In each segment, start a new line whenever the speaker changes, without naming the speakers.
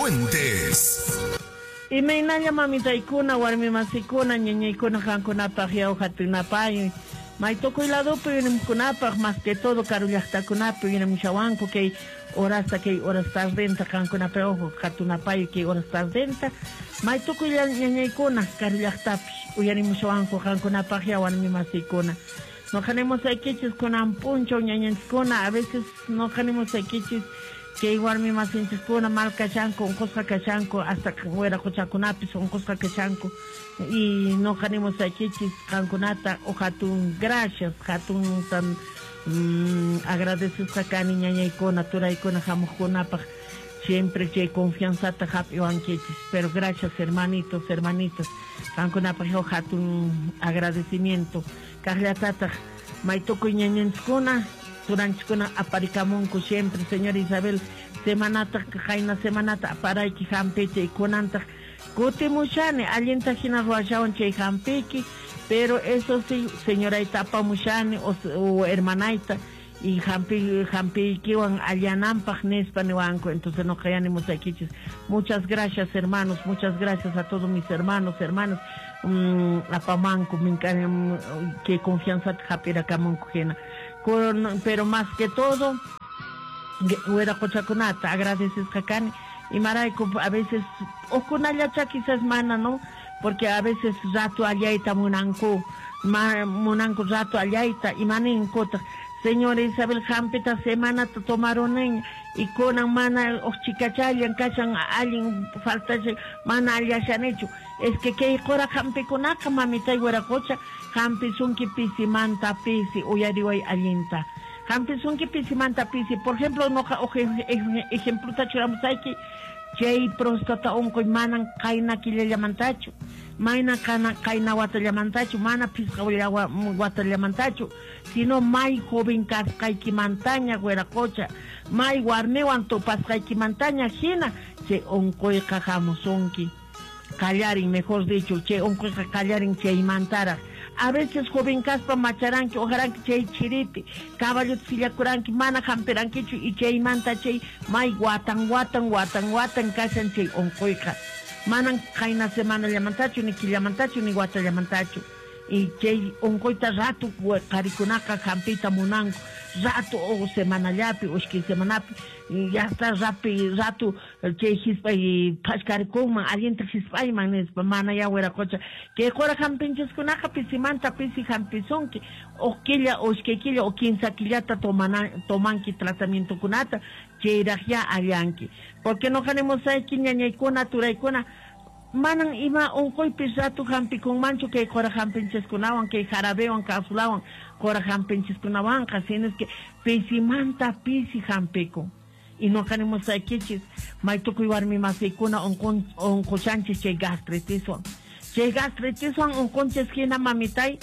Fuentes.
Y me inaya mamita ikuna, warmi masikuna, ñañaykuna hankunapaq yawjatunapay. Maitoko y lado pero kunapaq más que todo karullaqtakunapi yanamushawanku que horas tardenta hankunapay ojo hatunapay que horas tardenta. Maitoko y ñañaykuna karullaqtapi uyanimushawanku hankunapaq warmi masikuna. No tenemos equiches con ampuncho ñañanchikuna, a veces no tenemos equiches que igual mi más con mal cachanco, un cosa cachanco, hasta que fuera cochaconapis, un cosa cachanco, y no tenemos aquí canconata, o jatun, gracias, jatun tan agradecidos acá, niña y con natura y con jamojonapa, siempre que confianza ta happy anqueches, pero gracias hermanitos, canconapa, jatun agradecimiento, carliatata, maitoko y ñañanchikuna, Turanchikuna aparikamunku siempre, señora Isabel, semanata, jaina semanata, aparayki hampeche y kunanta, kutimushani, alienta hina ruashawan chay hampeki, pero eso sí, señora Itapa mushani o hermanaita, y hampekiwan alianampaj nespaniwanko, entonces no cayanemos aquí. Muchas gracias hermanos, muchas gracias a todos mis hermanos, a Pamanco, que confianza japira kamunku jena. Pero más que todo, huera cochaconata, agradeces cacani, y maraico a veces, o con allacha quizás mana, ¿no? Porque a veces rato allaita munanco rato allaita, y manin cota. Señora Isabel Jampeta semana tomaron en y con mana o chicachalian cachan alguien falta mana allashan hecho. Es que cora jampe con acá mamita y huera cocha. Hampi sunki pisi manta pisi uyariway allinta. Hampi sunki pisi manta pisi. Por ejemplo, no ejemplo tachuramos aquí. Chay prostata onko manan kaina killallamantachu. Maina kaina watallamantachu. Mana pisca watallamantachu. Sino mai joven kaskaiki mantaña hueracocha. Mai warmewan topaskaiki mantaña jina. Che onko kajamusonki. Callarin, mejor dicho. Che onko callarin che imantara. A veces joven caspa macharanki, ojaranki chay chiripi, caballo sillacuranki, mana jamperanki y chay manta chay, may guatan, casan chay oncoica. Manan kaina semana llamantachu, ni quillamantachu, ni guata llamantachu. Y chay oncoita rato, caricunaca, jampita munanco, rato o semana llapi, ushki semanapi, y ya está rato, chay hispa y pascaricuma, alienta hispa y manes, mana ya huera cocha, que cora jampinches kunaca, pisimanta, pisi jampizonki, o quilla, o shkequilla, o quinza quillata tomanki tratamiento kunata, que irajia alianki. Porque no ganemos aquí, ñañaicona, turaicona, manan ima onkoy pisatu hampi con mancho que cora hampinches kunawan, que jarabewan, kafulawan, cora hampinches kunawan, casines que pisimanta pisi hampico. Y no queremos aquí, maitoko igual mi masikuna on cochanches che gastritiswan. Che gastritiswan on conches kina mamitai,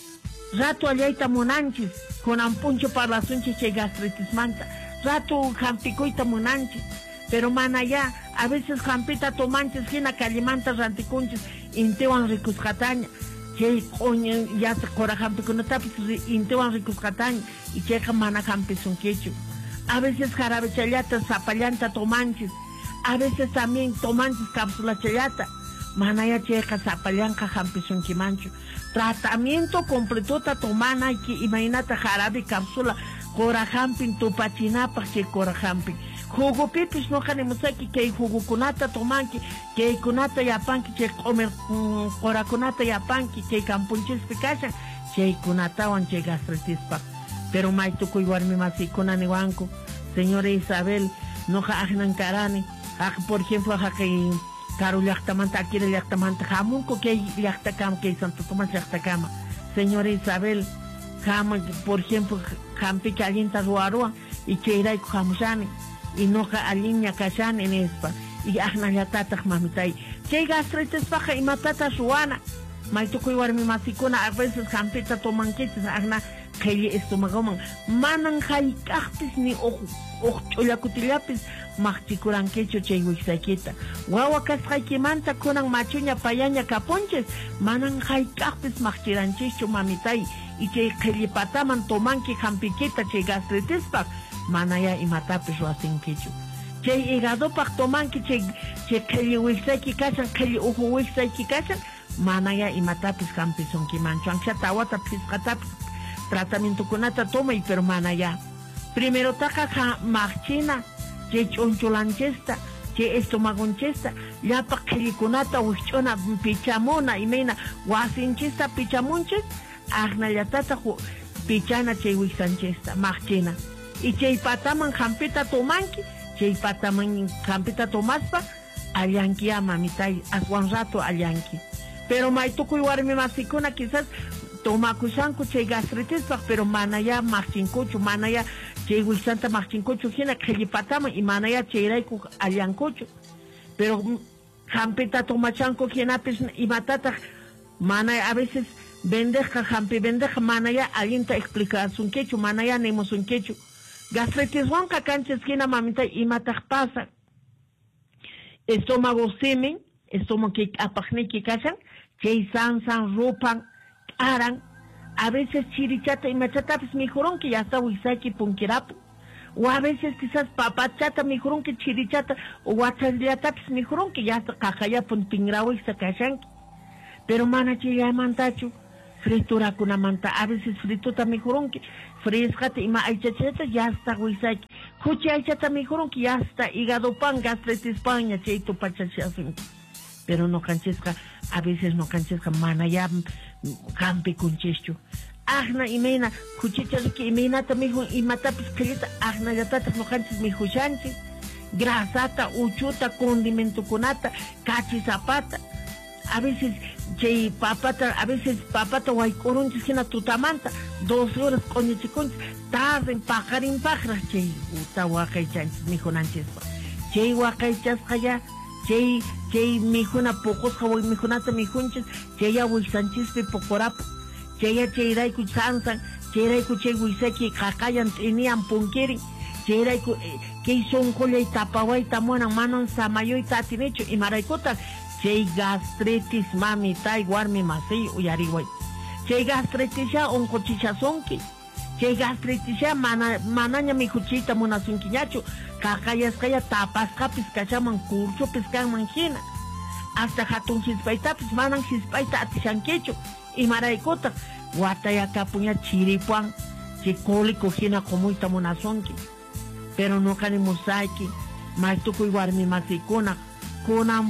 rato allaita monanchis, con ampuncho para las unches che gastritis manta, rato hampicoita monanchis. Pero mana ya, a veces jampita tomanches, gina calimantas ranticunches, intewan ricuscataña, que coño, ya se cora jampicuna tapis, intewan ricuscataña, y checa mana jampis un quechu. A veces jarabe chayata, zapallanta tomanches, a veces también tomanches cápsula chayata, mana ya checa zapallanca jampis un quimancho. Tratamiento completota tomana, y que imagínate jarabe cápsula, cora jampin tupachinapa, que cora jampin. Jugo pipis no canemos aquí que jugo kunata tomanki que kunata yapanki que comer cora kunata yapanki que campunches picacha que kunata wan que gastritis pa pero mai tu igual mi masi kunani wanko señora Isabel no ajnan karani por ejemplo que caro yachtamanta aquí el yachtamanta jamunco que yachtakam que santo tomas yachtakama señora Isabel jama por ejemplo jampi que alguien ta ruarua y que irai jamusani y no aliña cachan en espa y ahna ya tatak mamitai que gastritis paja y matata suana maitoko igual mi masikuna a veces jampita toman queches ahna que estomagoman manan jaikachtis ni chollacutilapis machikuran quecho che wixaquita guagua casqaykimanta kunan machuña payaña caponches manan jaikachtis machiranchicho mamitai y que qillipataman tomanki jampiquita che gastritis paja manaya y matapis lo hacen quechu. Che hígado pak toman que che che qhilli wilsayki kashan qhilli uhu wilsayki kashan manaya imatapis hampisunkimanchu anchata awata pisqatapis tratamientokunata tomay pero manaya primero taqa maqchina che ch'unchulanchista che estomagonchista llapa qhillikunata wich'una pichamuna imayna wasinchista pichamunchis aqnallatata pichana chay wiksanchista maqchina y chay pataman hampita tomanki chay pataman hampita tomaspa allanki mamitay aswan rato allanki pero maytukuy warmi masikuna quizás tomakushanku chay gastritispa pero manaya maqchinkuchu manaya chay wiksanta maqchinkuchu hina qhillipataman y manaya chayrayku allankuchu pero hampita tomachanku hinapis imatata manaya a veces bendeja hampi bendeja manaya allinta explicasunkichu manaya nemusunkichu gastritis wanka kanchis hina mamita imataq pasa estómago semen estómago que apaqniki kashan chay sansan rupan aran a veces chirichata imachatapis mijurunki hasta wisaki punkirapu o a veces quizás papachata mijurunki chirichata o wachallatapis mijurunki hasta qaqayapun tinrawisa kashanki pero mana chillamantachu fritura kunamanta a veces frituta mijurunki frescata ima aychachata ya está wisaki kuchi aychata mijurunki ya está hígado pan gastritis pan ya chayto pachachasunki pero no canchesca a veces no canchesca mana ya campi kuncheschu agna imena kuchichas que imena tamijo y matapis crita agna ya tata no canches mi huchanchi grasata uchuta condimento kunata cachi zapata a veces chay papata a veces papata guaycorunchis kina tutamanta 2 horas coñichiconchis tarden pajarin pajras chay uta huacaychanchis mijunanchespa chay huacaychasqa chay mijuna pocos hawai mijunata mijunchis chay wilsanchispi pocorapo chayrayku sansan chayrayku chay wisaki qaqayan t'inian punkirin chayrayku kay sonqollay tapawayta munan manon samayoyta atinichu imaraykuta chay gastritis mamitay warmi masiy uyariway chay gastritis ya onqochichasonki chay gastritis ya manaña mijuchiyta munasunkiñachu qaqayasqaya tapasqapis kachaman kurchupis kanman hina hasta hatun hisp'aytapis manan hisp'ayta atishankichu imaraykuta watayakapuña chiripuan chay cólico hina qumuyta munasunki pero no kanimusayki maytukuy warmi masiykuna kunan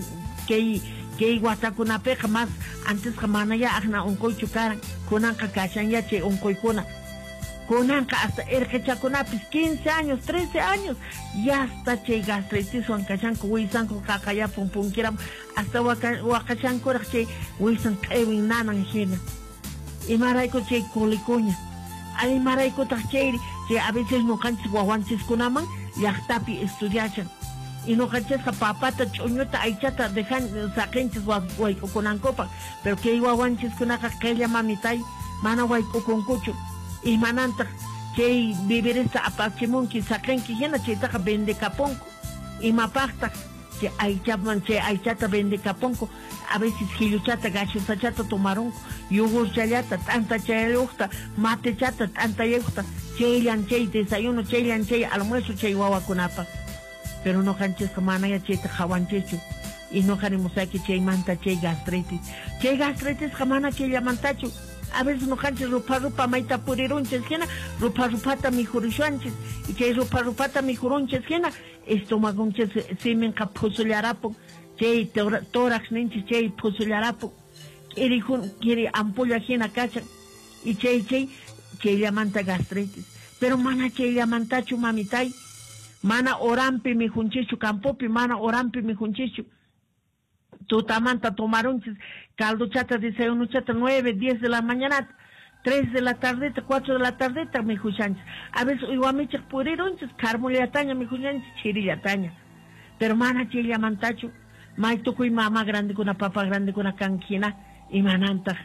kay watakunapiqa más antesqa manaya aqna unquychu karan kunanqa kashanya chay unquykuna kunanqa hasta irqichakunapis 15 años 13 años ya hasta chay gastritiswan kashanku wisanku qaqayapun punkiram hasta waqashankuraq chay wisan q'iwin nanan hina imarayku chay colicuña imaraykutaj chay a veces nuqanchis wawanchiskunaman llaqtapi estudiachan y no canchesca papata ch'uñuta aychata dejan saqinchis waykukunankupak pero kay wawanchiskunaqa qilla mamitay mana waykukunkuchu y manantaq chay vivirista apachimunki saqinki hina chaytaqa vendekapunku imapaqtaq chay aychata vendekapunku a veces hilluchata gachusachata tomarunku yogurchallata t'antachayuqta matechata t'antayuqta chayllan chay desayuno chayllan chay almuerzo chay wawakunapaq pero no canchesca manaya chayta hawanchechu y no qanimusayki chaymanta chay gastritis mana chayllamantachu a veces no canches rupa mayta purirunches hina rupata mijurishuanches y chay rupata mijurunches hina estomagonches simenqa phusullarapun chay tórax ninchis chay phusullarapun kiri ampulla hina kachan y chayllamanta gastritis pero mana chayllamantachu mamitay mana orampi mijunchichu campopi mana orampi mijunchichu tutamanta tomarunchis calduchata desayunuchata 9, 10 de la mañana 3 de la tarde 4 de la tarde mijuchanchis a veces uywamichik purirunchis carmullataña mijuchanchis chirillataña pero mana chayllamantachu maytukuy mama grande kuna papa grande kuna kankina imanantaq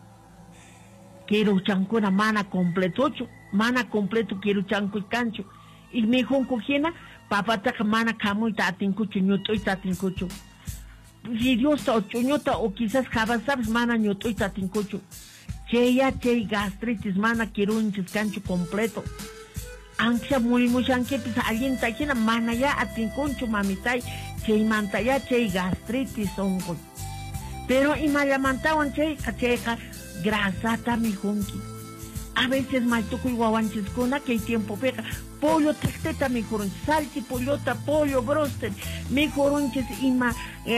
kiruchankuna mana completo kiruchankuy kanchu y mi junco hina papata mana kamuyta atinkuchu ñut'uyta atinkuchu vidiosta o chuñota o quizás sabes mana ñut'uyta atinkuchu chay gastritis mana kirunchis kanchu completo ancha muy muchanque pues alguien tajina mana ya atinconcho mamitay chay manta ya chay gastritis onco pero imayamantawan chay cacheca grasata mi junki a veces mal toco y guawanchis con aquel tiempo pega pollo testeta mi jurón salchi pollota pollo broster mi juronches ima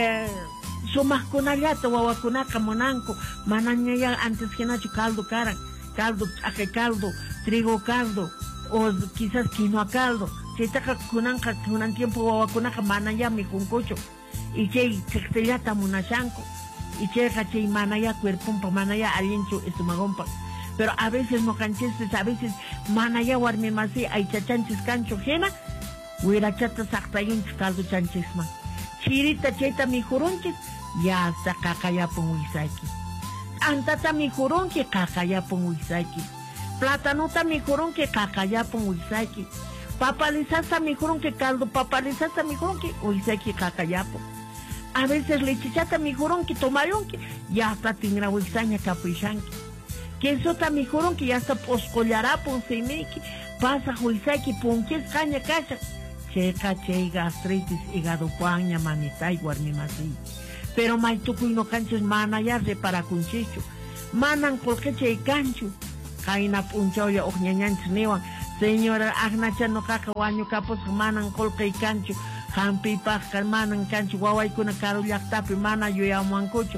somas con allata guawacunaca monanco manaña ya antes que nacho caldo caran caldo aje caldo trigo caldo o quizás quinoa caldo se taca kunanka kunan tiempo guawacunaca manaya mi juncocho y chay textellata monachanco y chay manaya cuerpompa manaya aliencho estomagompa pero a veces no canchestes, a veces manaya warme masi ay chachanches cancho jena huira chata sactayunch caldo chanchisma chirita cheta mi juronches ya hasta kakayapon uisaki antata mi juronque kakayapon uisaki platanota mi juronque kakayapon uisaki papalizasta mi juronque caldo papalizasta mi juronque uisaki kakayapon a veces lechichata mi juronque tomayonque ya hasta tingra uisaña capuichanque que eso también dijeron que ya está poscollará poncemeque pasa juisaki ponques caña cacha checa che gastritis hígado paña manita y guarmimasi pero maituku no canches mana ya repara cunchicho manan colque che cancho caina punchao ya oñañanch newan señora agnacha no cacahuaño capos manan colque cancho hampi pascal manan cancho guawai kuna caro yaktapi mana yo ya mancocho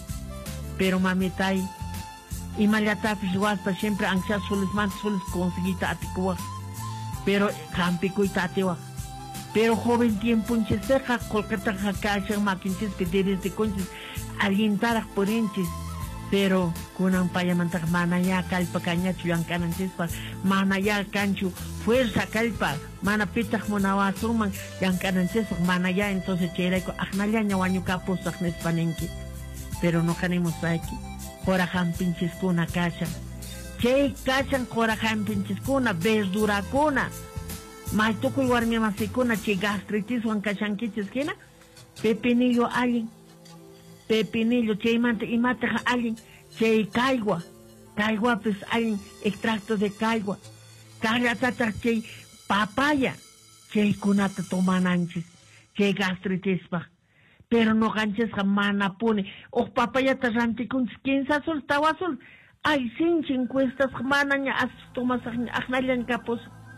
pero mamitai y malatapis guasta siempre ansias sules conseguita atikuwa pero campico y tatewa pero joven tiempo en cheseja colcata jacacha maquinches que tienes de conches alientar por enches pero con un payamantak manaya calpa caña chuyan cananches pa manaya cancho fuerza calpa mana pitach monawa suman yang cananches manaya entonces chera agnalla ñawaño capos agnes panenque pero no canemos aquí corajan pinches kuna cachan chay cachan corajan pinches kuna verdura kuna mai toco igual mi masikuna chay gastritis wan cachan kiches kina pepinillo alguien pepinillo chay mante y mate alguien chay caigua pues alguien extracto de caigua calla tata chay papaya chay kunata tomananches chay gastritis pa pero no ganches jamana pone o papaya tarranti con quién sa sol tawazul ay sin encuestas jamana ya as tomas agnalan capos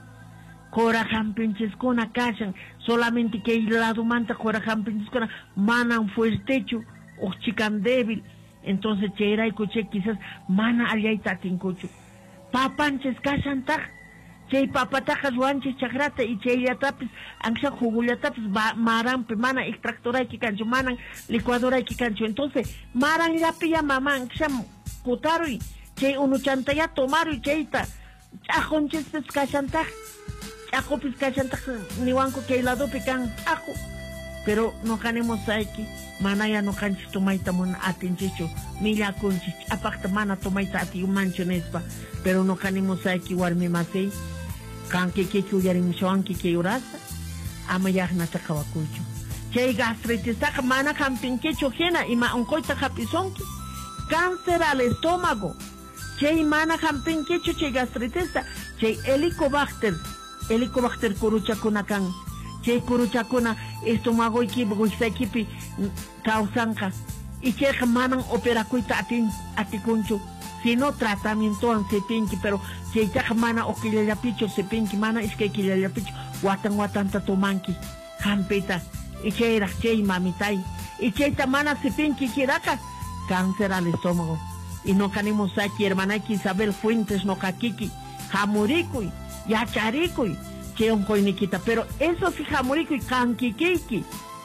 corajan pinches con acachan solamente que el lado manta corajan pinches con manan fuertecho o chican débil entonces chera y coche quizás mana allá tatincocho papanches cachan ta chay papatajas guanches chagrata y chay tapis ancha jugullatapis maran mana extractora que cancho manan licuadora que cancho entonces maran ya pilla mamá ancham cutaro y chay uno chanta ya tomaro y chayta chajonches pescachanta chajo pescachanta ni wanco que lado pican chajo pero no canemos aquí mana ya no canchis tomaita mon atenchecho mila conchis aparte mana tomaita ati un mancho nespa pero no canemos aquí warme masei kanke que chuyarim shoanki que urasa amayah na takawakucho chay gastritis tak mana camping que chojena y ma oncoita japisonki cáncer al estómago chay mana camping que chay gastritis chay helicobacter kuruchakuna kan chay kuruchakuna estómago ikipi causanka y chay manan operakuita atikuncho si no tratamiento an sepinki pero si ya mana o kilaya picho sepinki mana es que kilaya picho watan tatomanki jampita y cheira chay mamitai y cheita mana sepinki kiraka cáncer al estómago y no canemos aquí hermana Isabel Fuentes no kakiki jamurikui yacharikui cheon koinikita pero eso sí jamurikui kankikiki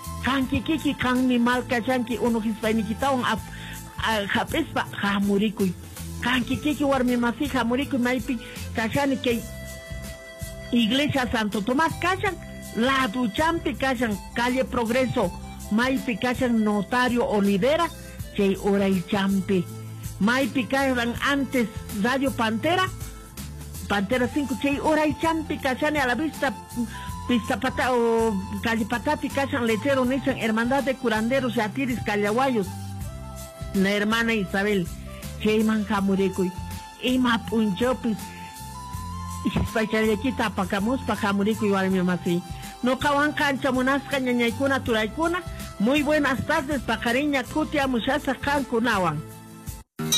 kan mi mal kachanki uno hispanikita un japespa jamurikui Kanki warmi masija muriku maipi kachani que Iglesia Santo Tomás cachan la duchampi cachan calle Progreso maipi cachan Notario Olivera che ora il champi maipi cachan antes Radio Pantera 5 che ora il champi cachani a la vista pista pata o calle Patati cachan lechero Nissan Hermandad de Curanderos y Atiris Callaguayos la hermana Isabel Cheyman Jamurekuy, Ima Punchopis, Ispaychallaykita apacamuspa hamurikuy warmi masi. Nuqawanqa ancha munasqa ñañaykuna turaykuna. Muy buenas tardes, paqariña kutiamushasa kankunawan.